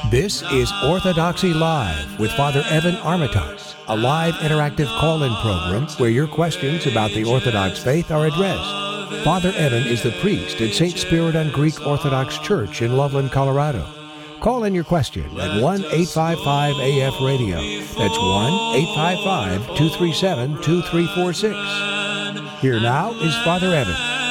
This is Orthodoxy Live with Father Evan Armitage, a live interactive call-in program where your questions about the Orthodox faith are addressed. Father Evan is the priest at St. Spiridon Greek Orthodox Church in Loveland, Colorado. Call in your question at 1-855-AF-RADIO. That's 1-855-237-2346. Here now is Father Evan.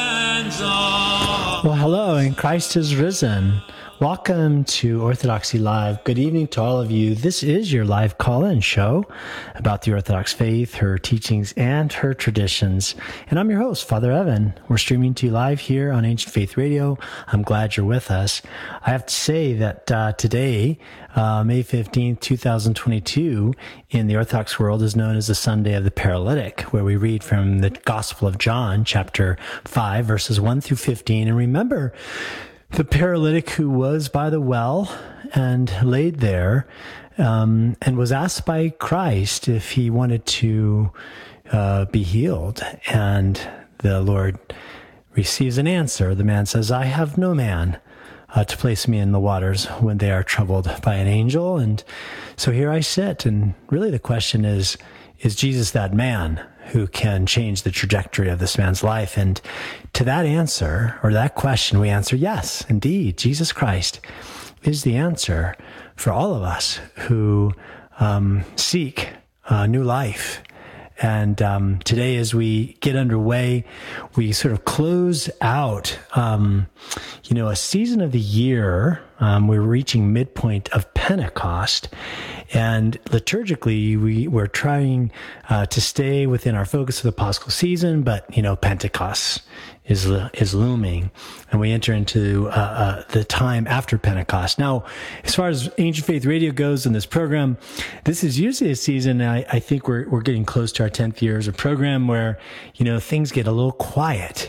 Well, hello, and Christ is risen. Welcome to Orthodoxy Live. Good evening to all of you. This is your live call-in show about the Orthodox faith, her teachings, and her traditions. And I'm your host, Father Evan. We're streaming to you live here on Ancient Faith Radio. I'm glad you're with us. I have to say that today, May 15th, 2022, in the Orthodox world is known as the Sunday of the Paralytic, where we read from the Gospel of John, chapter 5, verses 1 through 15. And remember, the paralytic who was by the well and laid there and was asked by Christ if he wanted to be healed. And the Lord receives an answer. The man says, I have no man to place me in the waters when they are troubled by an angel. And so here I sit. And really the question is Jesus that man who can change the trajectory of this man's life? And to that answer, or that question, we answer, yes, indeed, Jesus Christ is the answer for all of us who seek new life. And today, as we get underway, we sort of close out, a season of the year. We're reaching midpoint of Pentecost. And liturgically, we're trying to stay within our focus of the Paschal season, but, Pentecost is looming, and we enter into the time after Pentecost. Now, as far as Ancient Faith Radio goes in this program, this is usually a season, I think we're getting close to our 10th year as a program where, things get a little quiet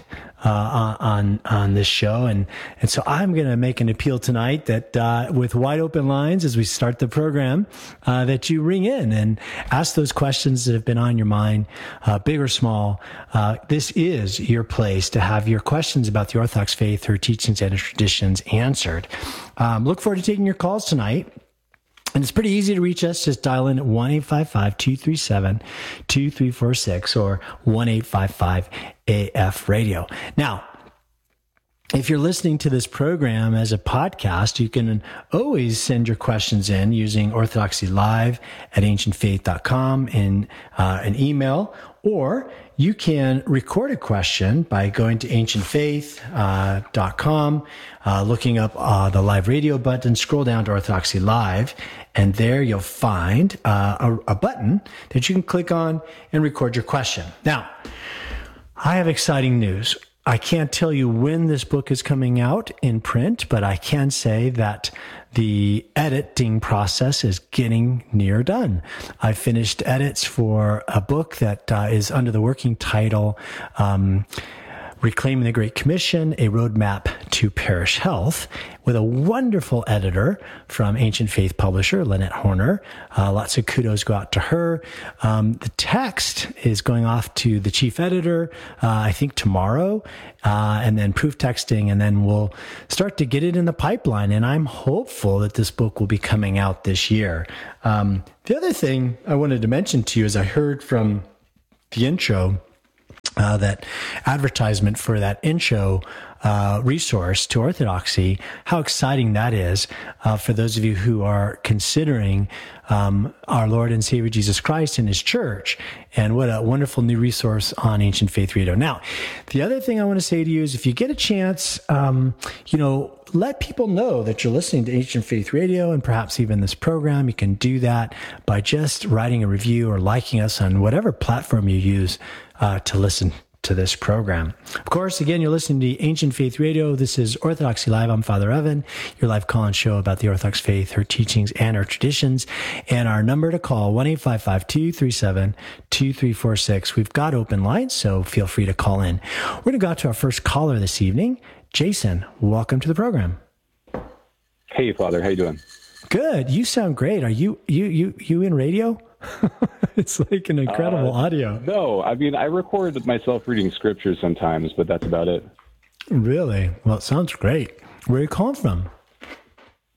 on this show. And so I'm going to make an appeal tonight that with wide open lines as we start the program, that you ring in and ask those questions that have been on your mind, big or small. This is your place to have your questions about the Orthodox faith, her teachings and her traditions answered. Look forward to taking your calls tonight. And it's pretty easy to reach us. Just dial in at 1-855-237-2346 or 1-855-AF-RADIO. Now, if you're listening to this program as a podcast, you can always send your questions in using Orthodoxy Live at ancientfaith.com in an email, or you can record a question by going to ancientfaith.com, looking up the live radio button, scroll down to Orthodoxy Live, and there you'll find a button that you can click on and record your question. Now, I have exciting news. I can't tell you when this book is coming out in print, but I can say that the editing process is getting near done. I finished edits for a book that is under the working title, Reclaiming the Great Commission, A Roadmap to Parish Health, with a wonderful editor from Ancient Faith publisher, Lynette Horner. Lots of kudos go out to her. The text is going off to the chief editor, I think tomorrow, and then proof texting, and then we'll start to get it in the pipeline. And I'm hopeful that this book will be coming out this year. The other thing I wanted to mention to you is I heard from the intro that advertisement for that intro resource to Orthodoxy, how exciting that is for those of you who are considering our Lord and Savior Jesus Christ and His church. And what a wonderful new resource on Ancient Faith Radio. Now, the other thing I want to say to you is if you get a chance, let people know that you're listening to Ancient Faith Radio and perhaps even this program. You can do that by just writing a review or liking us on whatever platform you use to listen to this program. Of course, again, you're listening to Ancient Faith Radio. This is Orthodoxy Live. I'm Father Evan, your live call-in show about the Orthodox faith, her teachings, and her traditions. And our number to call, 1-855-237-2346. We've got open lines, so feel free to call in. We're going to go out to our first caller this evening. Jason, welcome to the program. Hey, Father. How you doing? Good. You sound great. Are you in radio? It's like an incredible audio. No, I mean, I record myself reading scriptures sometimes, but that's about it. Really? Well, it sounds great. Where are you calling from?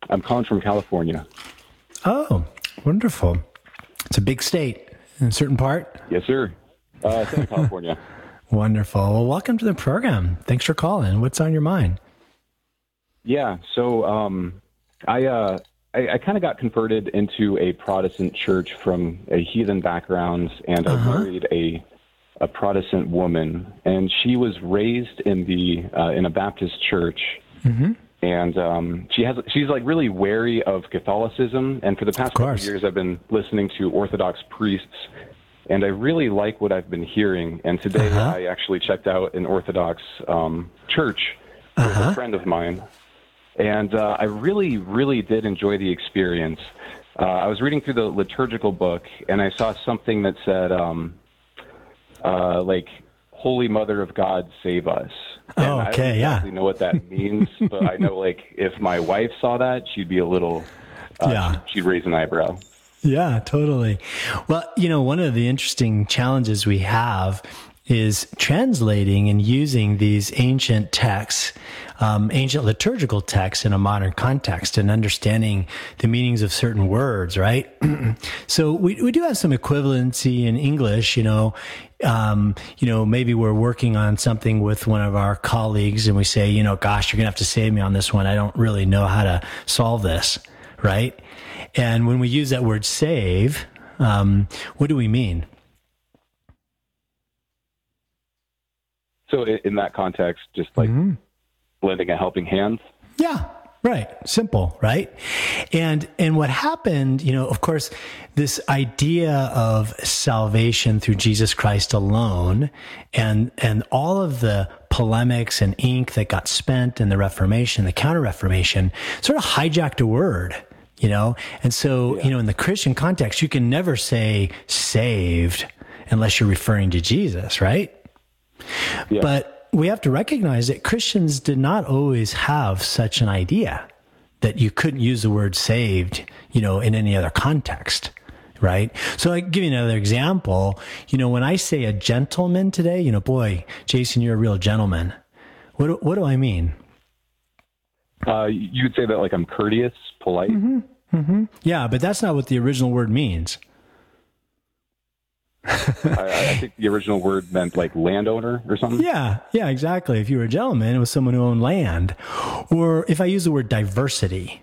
I'm calling from California. Oh, wonderful. It's a big state in a certain part. Yes, sir. Southern California. Wonderful. Well, welcome to the program. Thanks for calling. What's on your mind? Yeah. So I kind of got converted into a Protestant church from a heathen background, and I married a Protestant woman, and she was raised in a Baptist church. Mm-hmm. And she's like really wary of Catholicism. And for the past couple of years, I've been listening to Orthodox priests, and I really like what I've been hearing. And today I actually checked out an Orthodox church with a friend of mine. And I really, really did enjoy the experience. I was reading through the liturgical book, and I saw something that said, like, Holy Mother of God, save us. And I don't exactly know what that means, but I know, like, if my wife saw that, she'd be a little, she'd raise an eyebrow. Yeah, totally. Well, one of the interesting challenges we have is translating and using these ancient texts, ancient liturgical texts in a modern context and understanding the meanings of certain words, right? So we do have some equivalency in English, maybe we're working on something with one of our colleagues and we say, gosh, you're gonna have to save me on this one. I don't really know how to solve this, right? And when we use that word save, what do we mean? So in that context, just like lending a helping hand? Yeah, right. Simple, right? And what happened, of course, this idea of salvation through Jesus Christ alone and all of the polemics and ink that got spent in the Reformation, the Counter-Reformation, sort of hijacked a word. And so, in the Christian context, you can never say saved unless you're referring to Jesus, right? Yeah. But we have to recognize that Christians did not always have such an idea that you couldn't use the word saved, in any other context, right? So I give you another example. When I say a gentleman today, boy, Jason, you're a real gentleman. What do I mean? You'd say that like I'm courteous, polite. Mm-hmm. Mm-hmm. Yeah, but that's not what the original word means. I think the original word meant like landowner or something. Yeah, exactly. If you were a gentleman, it was someone who owned land. Or if I use the word diversity,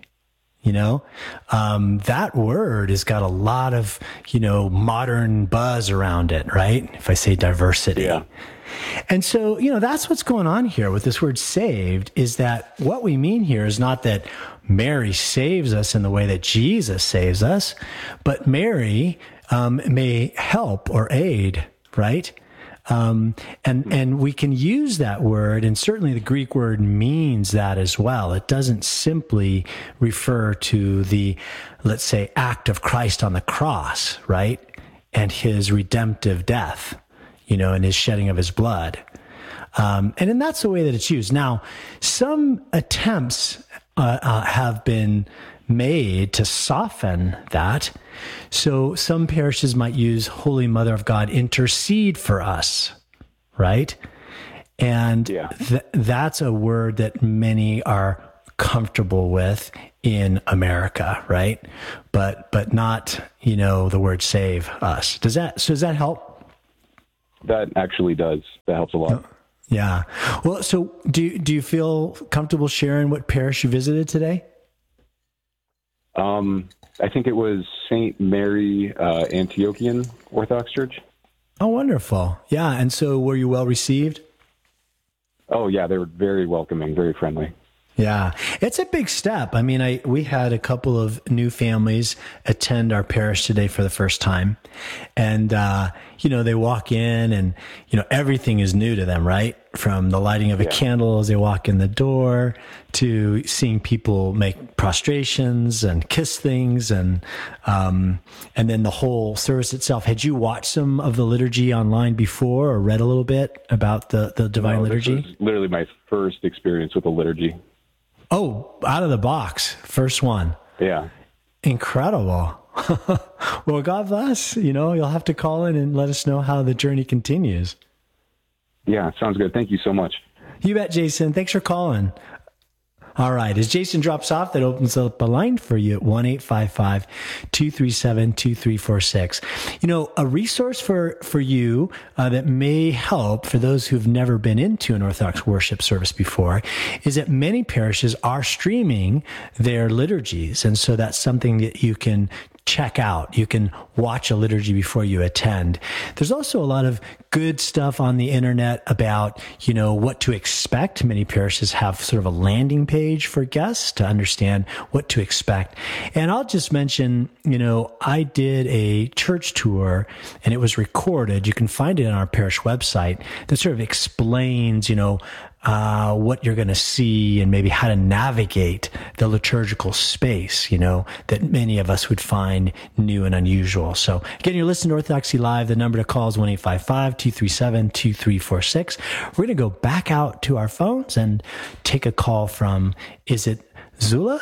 that word has got a lot of, modern buzz around it, right? If I say diversity. Yeah. And so, that's what's going on here with this word saved, is that what we mean here is not that Mary saves us in the way that Jesus saves us, but Mary may help or aid, right? And we can use that word, and certainly the Greek word means that as well. It doesn't simply refer to the, let's say, act of Christ on the cross, right? And his redemptive death, and his shedding of his blood. And then that's the way that it's used. Now, some attempts have been made to soften that. So some parishes might use Holy Mother of God, intercede for us, right? And that's a word that many are comfortable with in America, right? But not, the word save us. Does that help? That actually does. That helps a lot. Yeah. Well, so do you feel comfortable sharing what parish you visited today? I think it was St. Mary Antiochian Orthodox Church. Oh, wonderful. Yeah. And so were you well received? Oh, yeah. They were very welcoming, very friendly. Yeah, it's a big step. I mean, we had a couple of new families attend our parish today for the first time. And, they walk in and, everything is new to them, right? From the lighting of a candle as they walk in the door to seeing people make prostrations and kiss things. And then the whole service itself. Had you watched some of the liturgy online before or read a little bit about the Divine Liturgy? This was literally my first experience with the liturgy. Oh, out of the box. First one. Yeah. Incredible. Well, God bless. You'll have to call in and let us know how the journey continues. Yeah, sounds good. Thank you so much. You bet, Jason. Thanks for calling. All right. As Jason drops off, that opens up a line for you at 1-855-237-2346. A resource for you that may help for those who've never been into an Orthodox worship service before is that many parishes are streaming their liturgies. And so that's something that you can check out. You can watch a liturgy before you attend. There's also a lot of good stuff on the internet about, what to expect. Many parishes have sort of a landing page for guests to understand what to expect. And I'll just mention, I did a church tour and it was recorded. You can find it on our parish website that sort of explains, what you're going to see and maybe how to navigate the liturgical space, that many of us would find new and unusual. So again, you're listening to Orthodoxy Live. The number to call is 1-855-237-2346. We're going to go back out to our phones and take a call from, is it Zula?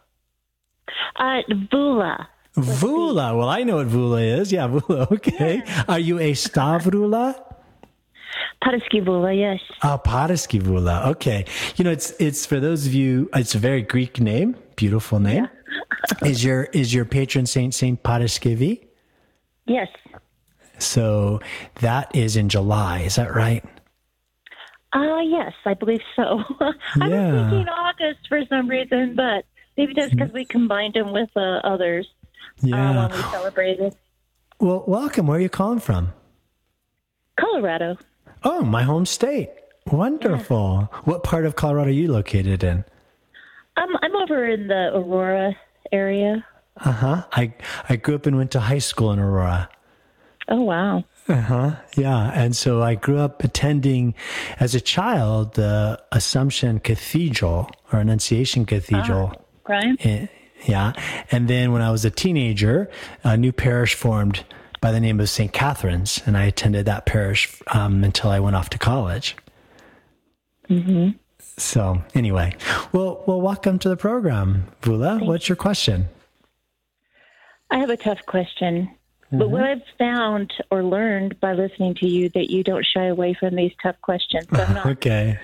Vula. Vula. Well, I know what Vula is. Yeah, Vula. Okay. Yeah. Are you a Stavrula? Paraski Vula, yes. Oh, Paraski Vula. Okay. It's for those of you, it's a very Greek name, beautiful name. Yeah. Is your patron saint Saint Paraskevi? Yes. So that is in July, is that right? Yes, I believe so. I was thinking August for some reason, but maybe that's because we combined them with others when we celebrated. Well, welcome. Where are you calling from? Colorado. Oh, my home state. Wonderful. Yeah. What part of Colorado are you located in? I'm over in the Aurora area. Uh-huh. I grew up and went to high school in Aurora. Oh, wow. Uh-huh. Yeah. And so I grew up attending, as a child, the Assumption Cathedral or Annunciation Cathedral. Right. Yeah. And then when I was a teenager, a new parish formed by the name of St. Catherine's, and I attended that parish until I went off to college. Mm-hmm. So anyway, well, welcome to the program, Vula. What's your question? I have a tough question, but what I've found or learned by listening to you that you don't shy away from these tough questions. So I'm not, okay.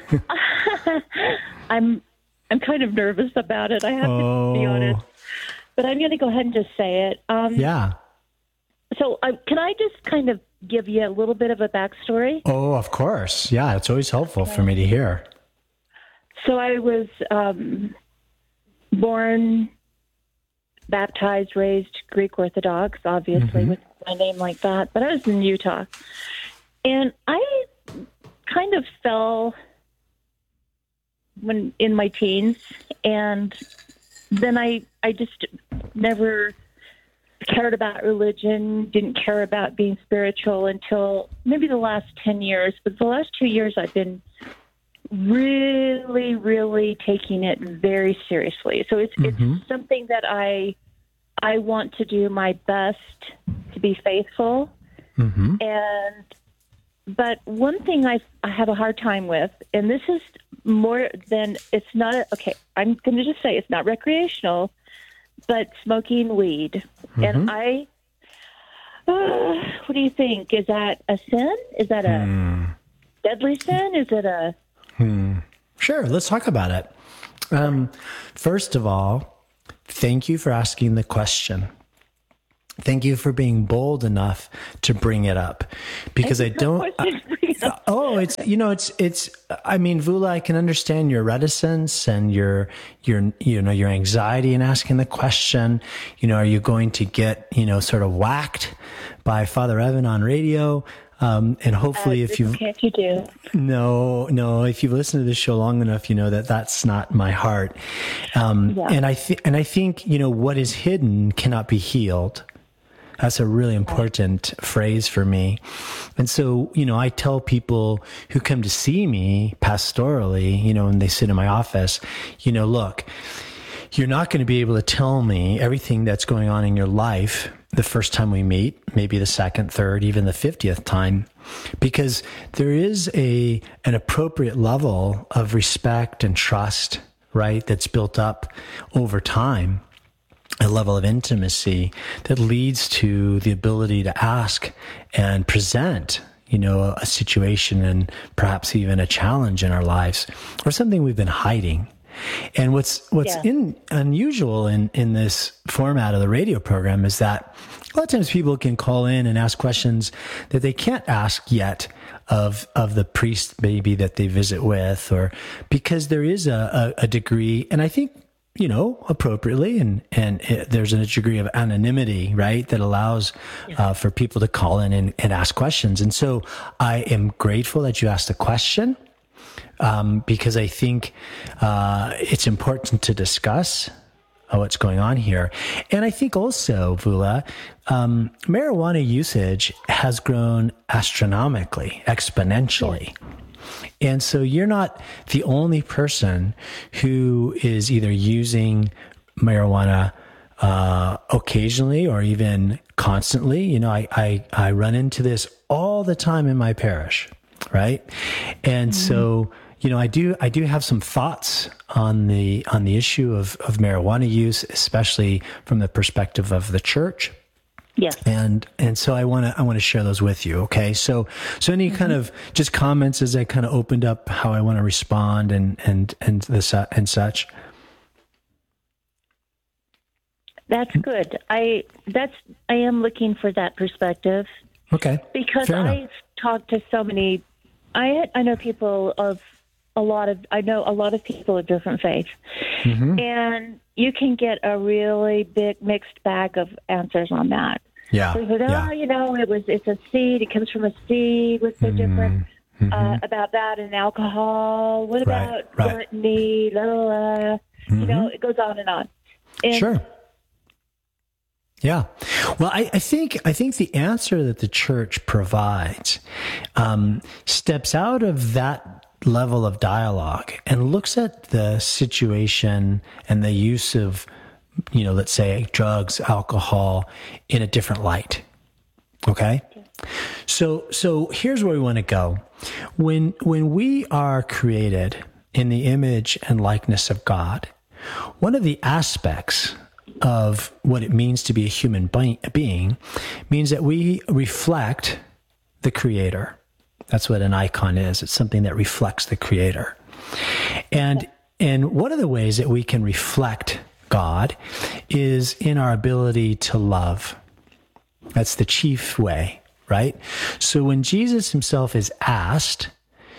I'm kind of nervous about it. I have to be honest, but I'm going to go ahead and just say it. Yeah. So can I just kind of give you a little bit of a backstory? Oh, of course. Yeah, it's always helpful for me to hear. So I was born, baptized, raised Greek Orthodox, obviously, with my name like that. But I was in Utah. And I kind of fell when in my teens. And then I just never cared about religion, didn't care about being spiritual until maybe the last 10 years. But the last 2 years, I've been really, really taking it very seriously. So it's something that I want to do my best to be faithful. But one thing I have a hard time with, and this is more than, it's not, I'm going to just say it's not recreational, but smoking weed. And what do you think? Is that a sin? Is that a deadly sin? Is it a... Sure, let's talk about it. First of all, thank you for asking the question. Thank you for being bold enough to bring it up, because I don't. I mean, Vula, I can understand your reticence and your anxiety in asking the question. Are you going to get, sort of whacked by Father Evan on radio? And hopefully if you do. No, if you've listened to this show long enough, you know that that's not my heart. And I think, what is hidden cannot be healed. That's a really important phrase for me. And so, I tell people who come to see me pastorally, when they sit in my office, look, you're not going to be able to tell me everything that's going on in your life the first time we meet, maybe the second, third, even the 50th time, because there is an appropriate level of respect and trust, right, that's built up over time, a level of intimacy that leads to the ability to ask and present, a situation and perhaps even a challenge in our lives or something we've been hiding. And what's Yeah. unusual in this format of the radio program is that a lot of times people can call in and ask questions that they can't ask yet of the priest maybe that they visit with, or because there is a degree, and I think, appropriately, and there's a degree of anonymity, right, that allows for people to call in and ask questions. And so I am grateful that you asked the question, because I think it's important to discuss what's going on here. And I think also, Vula, marijuana usage has grown astronomically, exponentially. And so you're not the only person who is either using marijuana occasionally or even constantly. I run into this all the time in my parish, right? And so, I do have some thoughts on the issue of marijuana use, especially from the perspective of the church. Yes. And so I want to share those with you. Okay. So any kind of just comments as I kind of opened up how I want to respond and such. That's good. I am looking for that perspective. Okay. Because Fair enough. I've talked to so many, I know people of a lot of people of different faiths, and you can get a really big mixed bag of answers on that. Yeah. So it's a seed. It comes from a seed. What's so different about that and alcohol? What about gluttony? It goes on and on. And sure. Yeah. Well, I think the answer that the church provides steps out of that level of dialogue and looks at the situation and the use of, let's say drugs, alcohol in a different light. Okay. So here's where we want to go. When we are created in the image and likeness of God, one of the aspects of what it means to be a human being means that we reflect the Creator. That's what an icon is. It's something that reflects the Creator. And one of the ways that we can reflect God is in our ability to love. That's the chief way, right? So when Jesus himself is asked,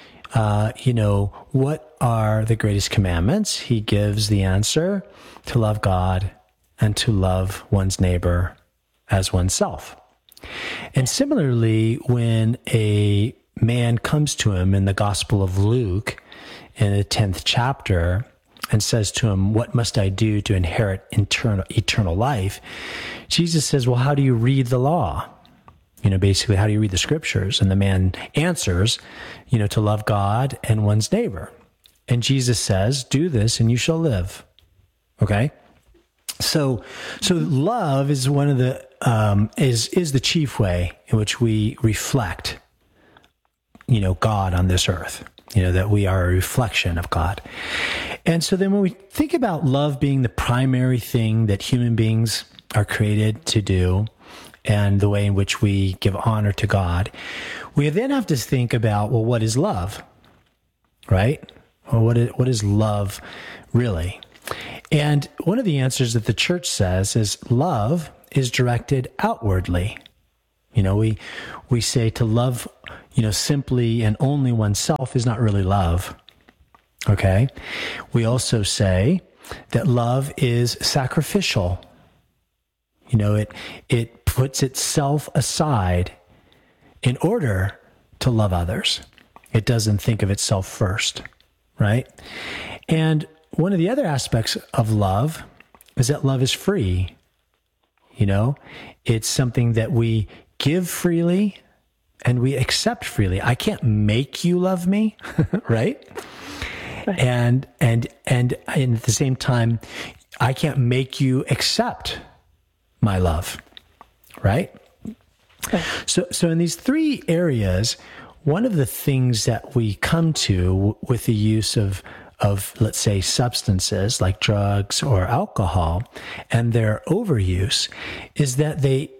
what are the greatest commandments? He gives the answer: to love God and to love one's neighbor as oneself. And similarly, when a man comes to him in the Gospel of Luke in the 10th chapter and says to him, "What must I do to inherit eternal life?" Jesus says, "Well, how do you read the law? Basically, how do you read the scriptures?" And the man answers, to love God and one's neighbor. And Jesus says, "Do this and you shall live." Okay? So love is one of the, is the chief way in which we reflect, God on this earth, that we are a reflection of God. And so then when we think about love being the primary thing that human beings are created to do, and the way in which we give honor to God, we then have to think about, well, what is love? Right? Well, what is love really? And one of the answers that the church says is love is directed outwardly. We say to love, simply and only oneself is not really love. Okay? We also say that love is sacrificial. It puts itself aside in order to love others. It doesn't think of itself first, right? And one of the other aspects of love is that love is free. It's something that we give freely and we accept freely. I can't make you love me, right? And at the same time, I can't make you accept my love, right? So in these three areas, one of the things that we come to with the use of let's say substances like drugs or alcohol and their overuse is that they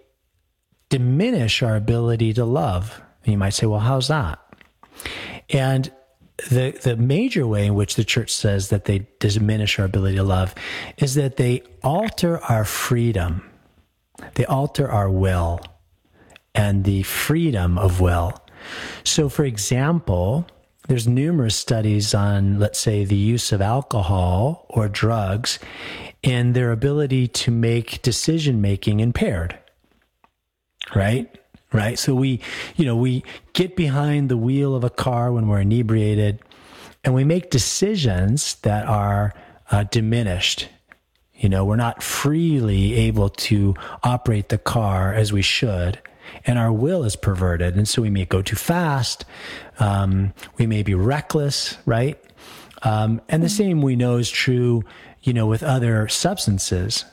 diminish our ability to love. And you might say, well, how's that? And the major way in which the church says that they diminish our ability to love is that they alter our freedom. They alter our will and the freedom of will. So, for example, there's numerous studies on, let's say, the use of alcohol or drugs and their ability to make decision-making impaired, right? Right. So we get behind the wheel of a car when we're inebriated and we make decisions that are diminished. We're not freely able to operate the car as we should, and our will is perverted. And so we may go too fast. We may be reckless, right? And the same we know is true, with other substances.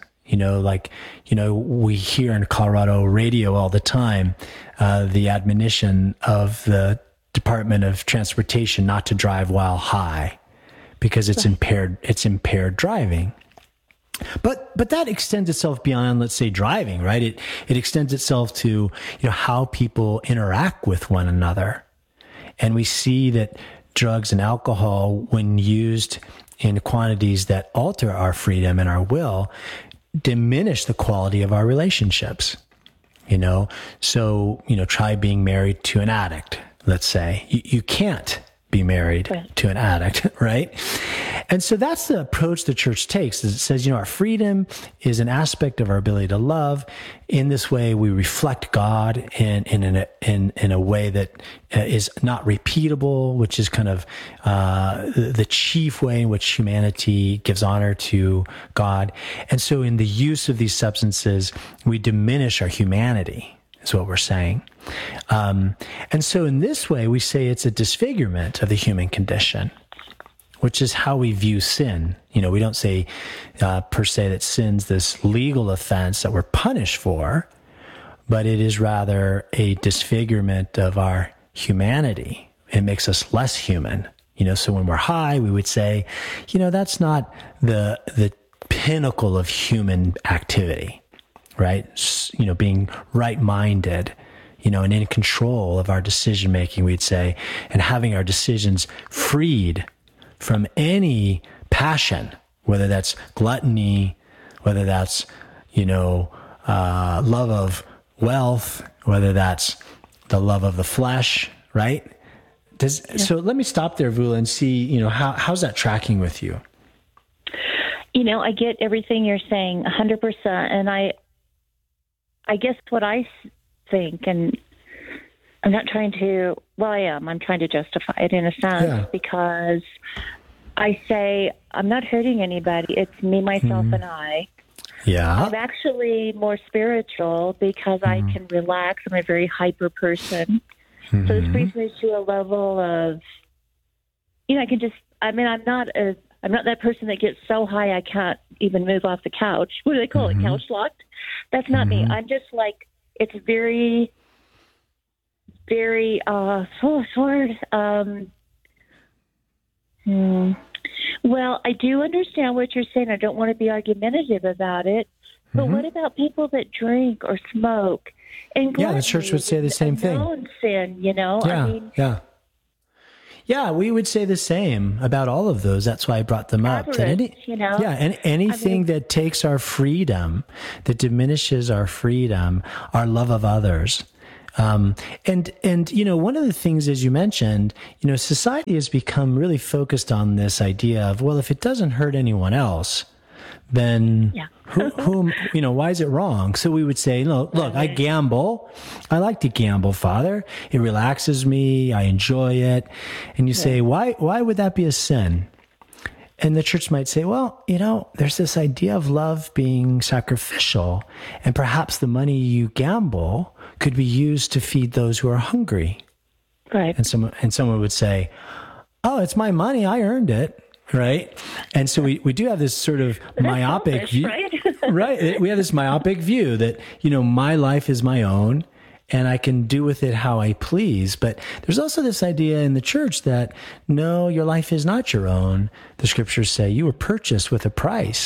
We hear in Colorado radio all the time, the admonition of the Department of Transportation not to drive while high because it's impaired driving. But that extends itself beyond, let's say, driving, right? It extends itself to, how people interact with one another. And we see that drugs and alcohol, when used in quantities that alter our freedom and our will, diminish the quality of our relationships, So, try being married to an addict, let's say. You can't be married to an addict, right? And so that's the approach the church takes. Is it says, our freedom is an aspect of our ability to love. In this way, we reflect God in a way that is not repeatable, which is kind of the chief way in which humanity gives honor to God. And so in the use of these substances, we diminish our humanity, is what we're saying. And so in this way, we say it's a disfigurement of the human condition, which is how we view sin. We don't say per se that sin's this legal offense that we're punished for, but it is rather a disfigurement of our humanity. It makes us less human. So when we're high, we would say, that's not the pinnacle of human activity, right? Being right-minded, and in control of our decision-making, we'd say, and having our decisions freed from any passion, whether that's gluttony, whether that's, love of wealth, whether that's the love of the flesh, right? So let me stop there, Vula, and see, how's that tracking with you? I get everything you're saying 100%. And I guess what I think, and I'm not trying to, I'm trying to justify it in a sense, because I say I'm not hurting anybody. It's me, myself, and I. Yeah. I'm actually more spiritual because I can relax. I'm a very hyper person. So this brings me to a level of, I'm not that person that gets so high I can't even move off the couch. What do they call it? Couch locked? That's not me. I'm just like, it's very, very, well, I do understand what you're saying. I don't want to be argumentative about it. But what about people that drink or smoke? And the church would say the same thing. Sin, Yeah, we would say the same about all of those. That's why I brought them up. And anything that takes our freedom, that diminishes our freedom, our love of others. And one of the things, as you mentioned, society has become really focused on this idea of, well, if it doesn't hurt anyone else, then why is it wrong? So we would say, look, I gamble. I like to gamble, Father. It relaxes me. I enjoy it. And you say, why would that be a sin? And the church might say, well, there's this idea of love being sacrificial, and perhaps the money you gamble could be used to feed those who are hungry. Right. And someone would say, oh, it's my money. I earned it. Right. And so we do have this sort of myopic view, right? Right. We have this myopic view that, my life is my own and I can do with it how I please. But there's also this idea in the church that, no, your life is not your own. The scriptures say you were purchased with a price.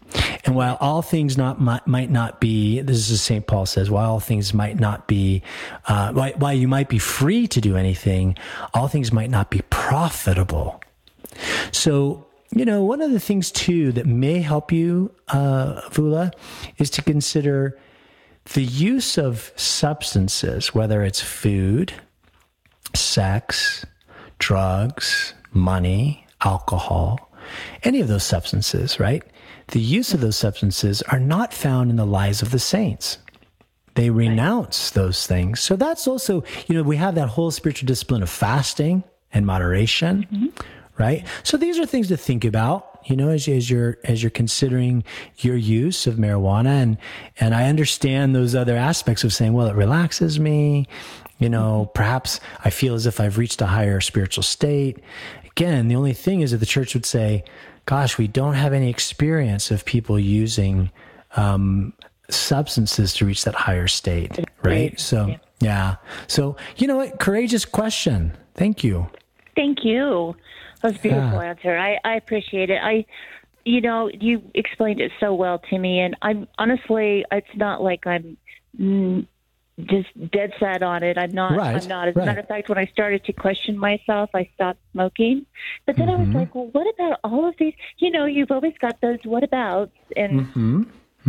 And while all things might not be, this is St. Paul says, while all things might not be, while you might be free to do anything, all things might not be profitable. So, one of the things too that may help you, Vula, is to consider the use of substances, whether it's food, sex, drugs, money, alcohol, any of those substances, right? The use of those substances are not found in the lives of the saints. They renounce those things. So that's also, we have that whole spiritual discipline of fasting and moderation, right? So these are things to think about, as you're considering your use of marijuana. And I understand those other aspects of saying, well, it relaxes me. Perhaps I feel as if I've reached a higher spiritual state. Again, the only thing is that the church would say, gosh, we don't have any experience of people using substances to reach that higher state, right? So, yeah. So, what? Courageous question. Thank you. Thank you. That was a beautiful answer. I appreciate it. You explained it so well to me, and I'm honestly, it's not like I'm just dead set on it. I'm not. Right, I'm not. As a matter of fact, when I started to question myself, I stopped smoking. But then I was like, well, what about all of these? You've always got those what abouts, and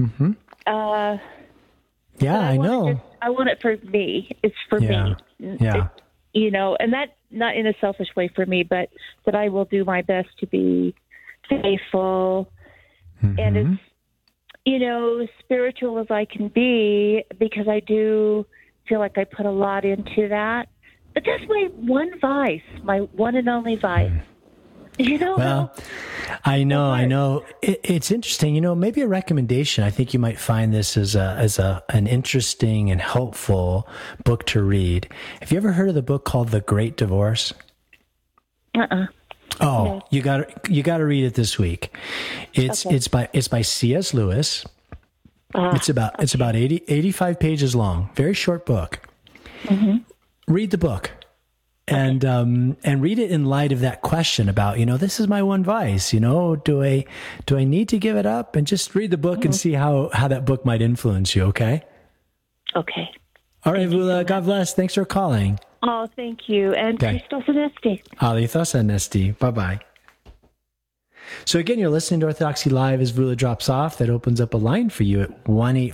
yeah, I know. I want it for me. It's for me. Yeah. And that not in a selfish way for me, but that I will do my best to be faithful and as spiritual as I can be, because I do feel like I put a lot into that. But that's my one vice, my one and only vice. Well, I know. It's interesting. Maybe a recommendation. I think you might find this as an interesting and helpful book to read. Have you ever heard of the book called The Great Divorce? Oh, no. you got to read it this week. It's by C.S. Lewis. It's about 85 pages long. Very short book. Read the book. And read it in light of that question about, this is my one vice, do I need to give it up? And just read the book and see how that book might influence you. Okay. Okay. All right, Vula, God bless. Thanks for calling. Oh, thank you. And Christos Anesti. Alithos Anesti. Bye-bye. So again, you're listening to Orthodoxy Live as Vula drops off. That opens up a line for you at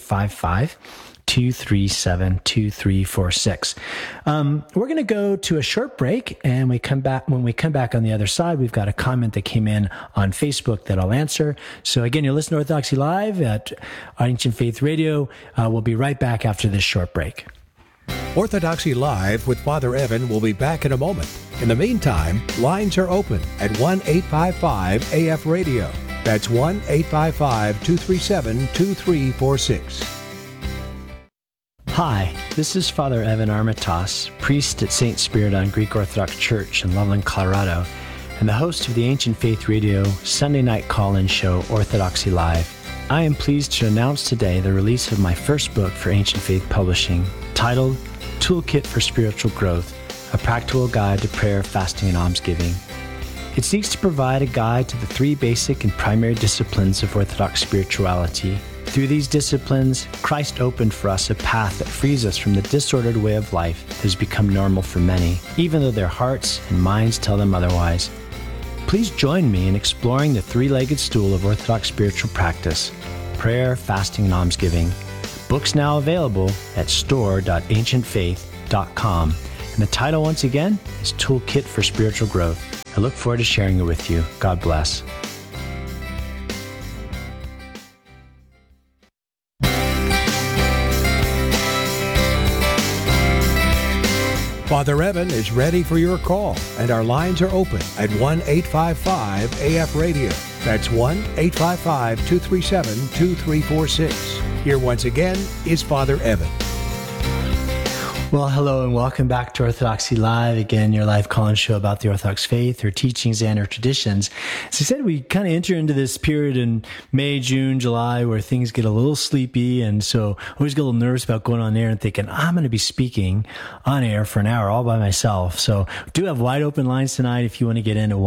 1-855-237-2346. We're going to go to a short break, and when we come back on the other side, we've got a comment that came in on Facebook that I'll answer. So again, you're listening to Orthodoxy Live at Ancient Faith Radio. We'll be right back after this short break. Orthodoxy Live with Father Evan will be back in a moment. In the meantime, lines are open at 1-855-AF-RADIO. That's 1-855-237-2346. Hi, this is Father Evan Armitage, priest at St. Spiridon Greek Orthodox Church in Loveland, Colorado, and the host of the Ancient Faith Radio Sunday night call-in show, Orthodoxy Live. I am pleased to announce today the release of my first book for Ancient Faith Publishing, titled Toolkit for Spiritual Growth, a practical guide to prayer, fasting, and almsgiving. It seeks to provide a guide to the three basic and primary disciplines of Orthodox spirituality. Through these disciplines, Christ opened for us a path that frees us from the disordered way of life that has become normal for many, even though their hearts and minds tell them otherwise. Please join me in exploring the three-legged stool of Orthodox spiritual practice, prayer, fasting, and almsgiving. Books now available at store.ancientfaith.com. And the title, once again, is Toolkit for Spiritual Growth. I look forward to sharing it with you. God bless. Father Evan is ready for your call, and our lines are open at 1-855-AF-RADIO. That's 1-855-237-2346. Here once again is Father Evan. Well, hello and welcome back to Orthodoxy Live. Again, your live call-in show about the Orthodox faith, her teachings, and her traditions. As I said, we kind of enter into this period in May, June, July where things get a little sleepy. And so I always get a little nervous about going on air and thinking, I'm going to be speaking on air for an hour all by myself. So we do have wide open lines tonight if you want to get in at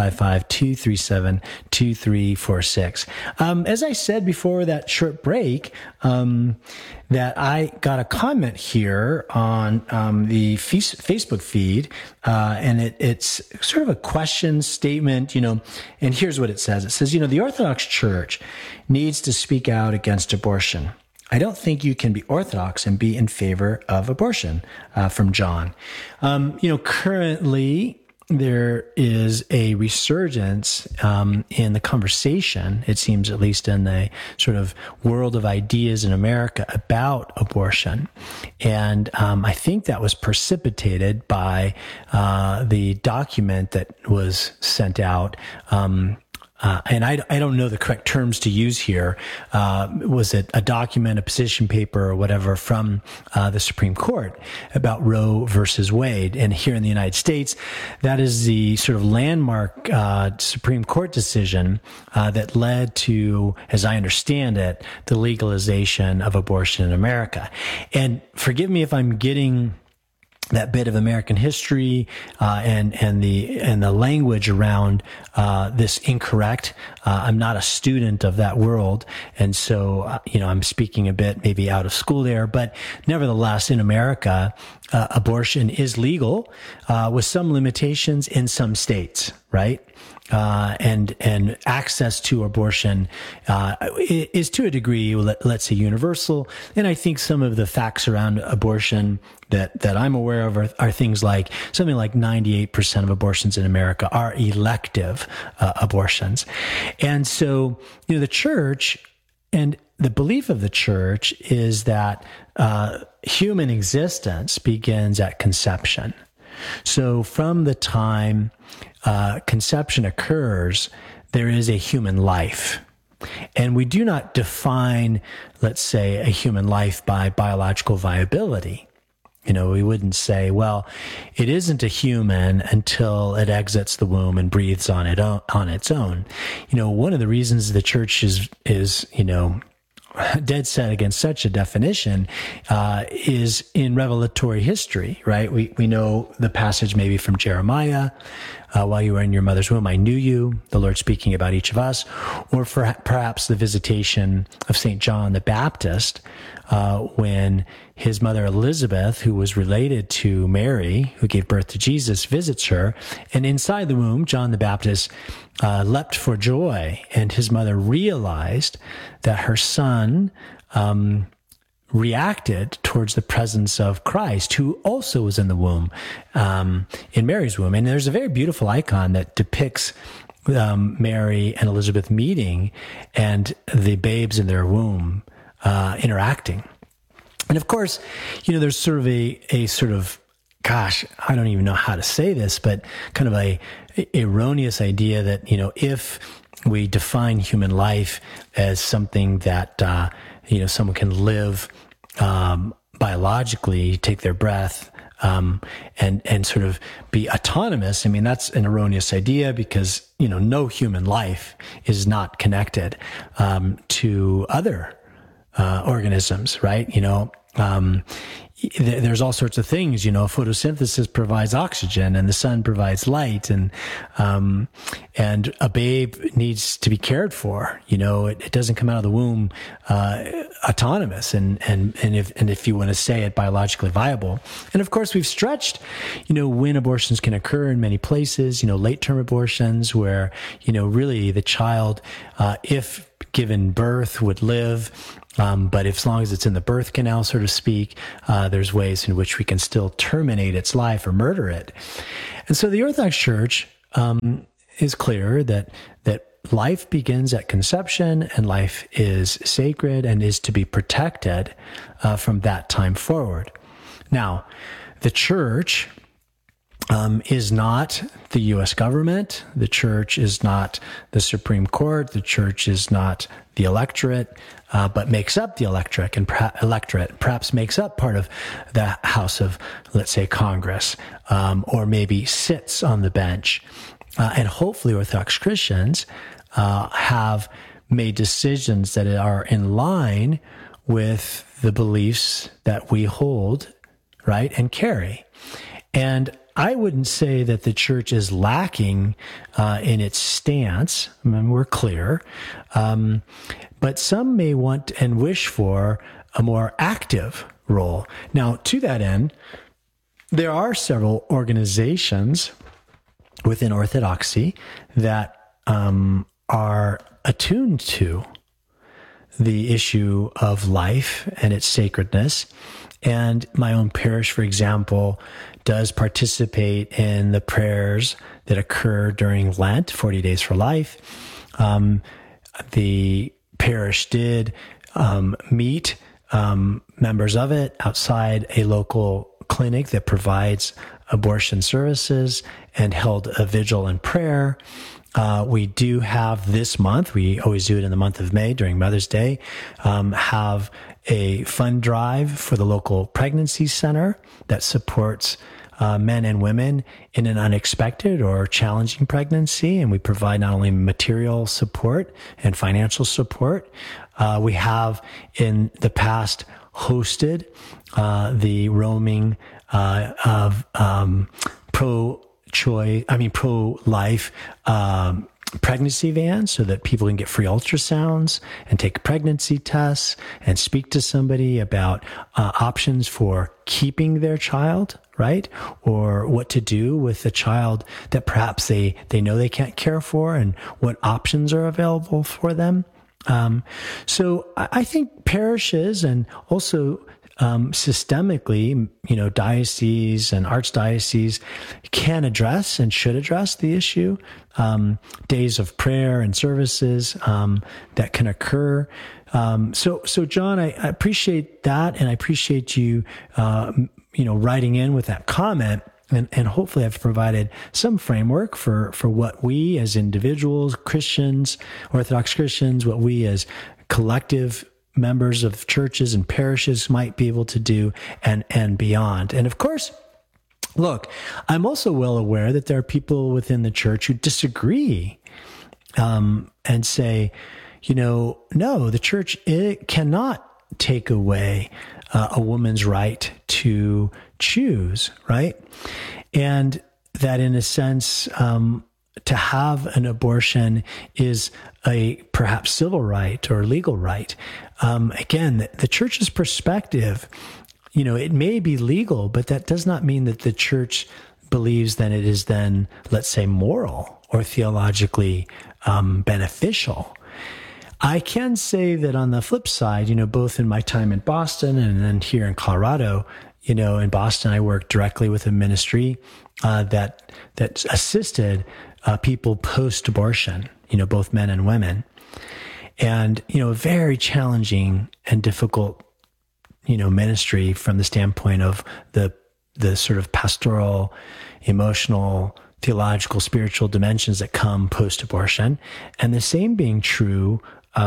1-855-237-2346. As I said before that short break, that I got a comment here on the Facebook feed, and it's sort of a question statement, and here's what it says. It says, the Orthodox Church needs to speak out against abortion. I don't think you can be Orthodox and be in favor of abortion, from John. Currently, there is a resurgence in the conversation, it seems, at least in the sort of world of ideas in America about abortion. And I think that was precipitated by the document that was sent out. And I don't know the correct terms to use here. Was it a document, a position paper, or whatever from the Supreme Court about Roe versus Wade? And here in the United States, that is the sort of landmark Supreme Court decision that led to, as I understand it, the legalization of abortion in America. And forgive me if I'm getting that bit of American history and the language around this incorrect. I'm not a student of that world, and so I'm speaking a bit maybe out of school there. But nevertheless, in America, abortion is legal with some limitations in some states, right? And access to abortion is to a degree, let's say, universal. And I think some of the facts around abortion that I'm aware of are things like something like 98% of abortions in America are elective abortions. And so, the church and the belief of the church is that human existence begins at conception. So from the time conception occurs, there is a human life. And we do not define, let's say, a human life by biological viability. We wouldn't say, well, it isn't a human until it exits the womb and breathes on its own. One of the reasons the church is dead set against such a definition is in revelatory history, right? We know the passage maybe from Jeremiah, while you were in your mother's womb, I knew you, the Lord speaking about each of us, or perhaps the visitation of St. John the Baptist, when his mother Elizabeth, who was related to Mary, who gave birth to Jesus, visits her, and inside the womb, John the Baptist leapt for joy, and his mother realized that her son reacted towards the presence of Christ, who also was in the womb, in Mary's womb. And there's a very beautiful icon that depicts Mary and Elizabeth meeting and the babes in their womb interacting. And of course, there's sort of a sort of, gosh, I don't even know how to say this, but kind of a erroneous idea that, if we define human life as something that, someone can live biologically, take their breath, and sort of be autonomous. I mean, that's an erroneous idea because, no human life is not connected to other organisms, right? There's all sorts of things, photosynthesis provides oxygen and the sun provides light, and a babe needs to be cared for. It doesn't come out of the womb autonomous and if you want to say it, biologically viable. And of course, we've stretched, when abortions can occur in many places, late-term abortions where, really the child, if given birth, would live. But as long as it's in the birth canal, so to speak, there's ways in which we can still terminate its life or murder it. And so the Orthodox Church is clear that life begins at conception and life is sacred and is to be protected from that time forward. Now, the Church is not the U.S. government. The church is not the Supreme Court. The church is not the electorate, but makes up the electorate and perhaps makes up part of the House of, let's say, Congress, or maybe sits on the bench. And hopefully Orthodox Christians have made decisions that are in line with the beliefs that we hold, right, and carry. And I wouldn't say that the church is lacking in its stance. I mean, we're clear. But some may want and wish for a more active role. Now, to that end, there are several organizations within Orthodoxy that are attuned to the issue of life and its sacredness. And my own parish, for example, does participate in the prayers that occur during Lent, 40 Days for Life. The parish did meet members of it outside a local clinic that provides abortion services and held a vigil and prayer. We do have this month, we always do it in the month of May during Mother's Day, have a fund drive for the local pregnancy center that supports men and women in an unexpected or challenging pregnancy. And we provide not only material support and financial support, we have in the past hosted the roaming of pro-life pregnancy vans so that people can get free ultrasounds and take pregnancy tests and speak to somebody about options for keeping their child, right? Or what to do with a child that perhaps they know they can't care for and what options are available for them. So I think parishes and also systemically, dioceses and archdioceses can address and should address the issue. Days of prayer and services that can occur. So John, I appreciate that, and I appreciate you, writing in with that comment. And hopefully I've provided some framework for what we as individuals, Christians, Orthodox Christians, what we as collective members of churches and parishes might be able to do and beyond. And of course, look, I'm also well aware that there are people within the church who disagree and say, no, the church, it cannot take away a woman's right to choose, right? And that in a sense, to have an abortion is a perhaps civil right or legal right. Again, the church's perspective, it may be legal, but that does not mean that the church believes that it is then, let's say, moral or theologically beneficial. I can say that on the flip side, both in my time in Boston and then here in Colorado, in Boston, I worked directly with a ministry that assisted people post-abortion, both men and women. And, a very challenging and difficult, ministry from the standpoint of the sort of pastoral, emotional, theological, spiritual dimensions that come post-abortion. And the same being true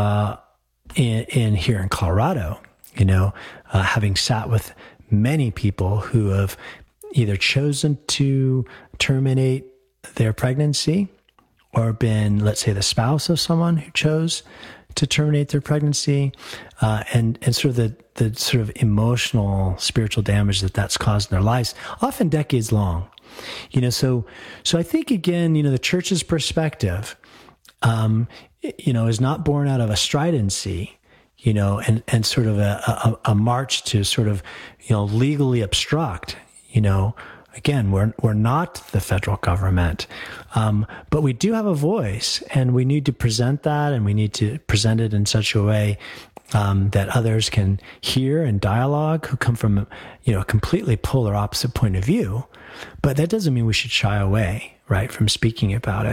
in here in Colorado, having sat with many people who have either chosen to terminate their pregnancy or been, let's say, the spouse of someone who chose to terminate their pregnancy, and sort of the sort of emotional, spiritual damage that's caused in their lives, often decades long. So I think, again, the church's perspective, is not born out of a stridency, and sort of a march to sort of, legally obstruct, Again, we're not the federal government, but we do have a voice, and we need to present that, and we need to present it in such a way that others can hear and dialogue who come from, a completely polar opposite point of view. But that doesn't mean we should shy away, right, from speaking about it.